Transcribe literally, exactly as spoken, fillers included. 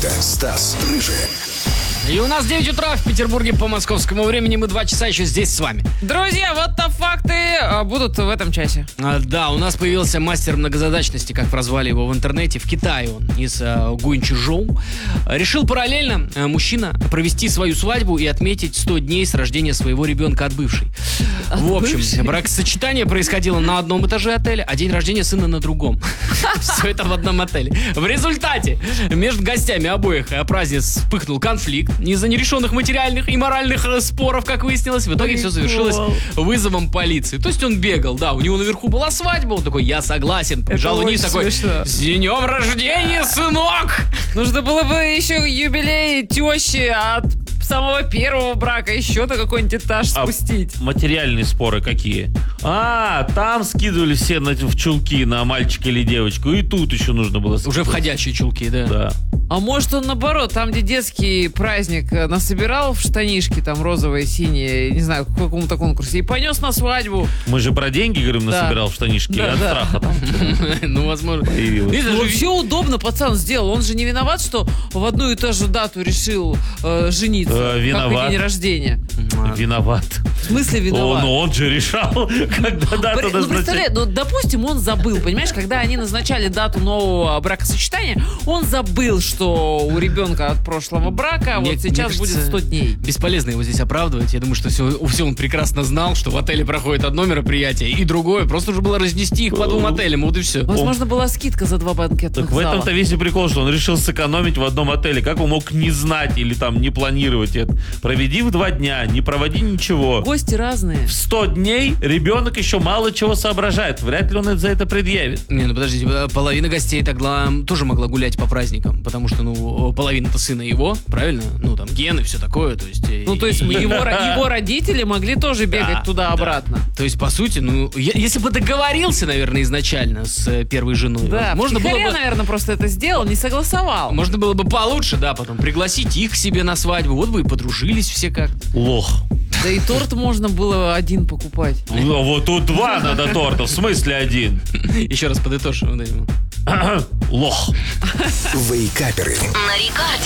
Никита, Стас, Рыжий. И у нас девять утра в Петербурге по московскому времени. Мы два часа еще здесь с вами. Друзья, вот то факты а, будут в этом часе. А, да, у нас появился мастер многозадачности, как прозвали его в интернете. В Китае он, из а, Гуанчжоу. Решил параллельно а, мужчина провести свою свадьбу и отметить сто дней с рождения своего ребенка от бывшей. От в общем, бывшей? бракосочетание происходило на одном этаже отеля, а день рождения сына на другом. Все это в одном отеле. В результате между гостями обоих праздниц вспыхнул конфликт из-за нерешенных материальных и моральных э, споров, как выяснилось. В итоге все завершилось вызовом полиции. То есть он бегал, да, у него наверху была свадьба, он такой, я согласен, побежал Это вниз, очень такой, смешно. с днем рождения, сынок! Нужно было бы еще юбилей тещи от самого первого брака еще-то какой-нибудь этаж А спустить. материальные споры какие? А, там скидывали все на, в чулки на мальчика или девочку, и тут еще нужно было скидывать. Уже входящие чулки, да. Да. А может он наоборот, там, где детский праздник э, насобирал в штанишки, там розовые, синие, не знаю, к какому-то конкурсе, и понес на свадьбу. Мы же про деньги, говорим, Да. насобирал в штанишки, Да, от да. страха там. Ну, возможно. Появилось. Видишь, Ну, даже все удобно пацан сделал. Он же не виноват, что в одну и ту же дату решил э, жениться. Э, виноват. Как и день рождения. Виноват. В смысле О, виноват? ну он же решал, когда дату При- Ну, представляй, назначать. ну, допустим, он забыл, понимаешь, когда они назначали дату нового бракосочетания, он забыл, что у ребенка от прошлого брака Мне- вот сейчас мне будет кажется, сто дней. бесполезно его здесь оправдывать. Я думаю, что все, все он прекрасно знал, что в отеле проходит одно мероприятие и другое. Просто уже было разнести их по двум отелям, вот и все. Возможно, была скидка за два банкетных Так в зала. этом-то весь и прикол, что он решил сэкономить в одном отеле. Как он мог не знать или там не планировать это? Проведи в два дня, не проводи ничего. Гости разные. В сто дней ребенок еще мало чего соображает. Вряд ли он это за это предъявит. Не, ну подождите, половина гостей тогда тоже могла гулять по праздникам, потому что, ну, половина-то сына его, правильно? Ну, там, гены, все такое, то есть... Ну, то есть и- его, его родители могли тоже бегать Да, туда-обратно. То есть, по сути, ну, я- если бы договорился, наверное, изначально с э, первой женой, Да, можно было втихаря, бы... наверное, просто это сделал, не согласовал. Можно было бы получше, да, потом пригласить их к себе на свадьбу, вот бы и подружились все как-то. Лох. Да и торт можно было один покупать. Ну, вот тут два надо торта, в смысле один? Еще раз подытожим вот этим. Лох. Вейкаперы. На Рекорде.